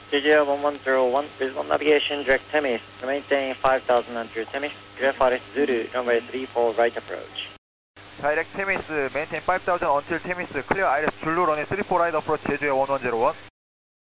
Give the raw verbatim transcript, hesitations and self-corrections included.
J J one one zero one, visual navigation, direct Temis, to maintain five thousand until Temis, clear Forest Zulu, runway three four right approach. Direct Temis, maintain five thousand until Temis, clear Iris Zulu, runway three four right approach, J J one one zero one.